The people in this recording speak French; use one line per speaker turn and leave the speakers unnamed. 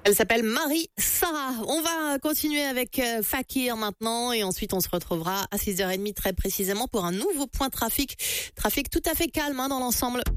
Elle s'appelle Marie-Sarah. On va continuer avec Fakir maintenant et ensuite on se retrouvera à 6h30 très précisément pour un nouveau point trafic. Trafic tout à fait calme dans l'ensemble.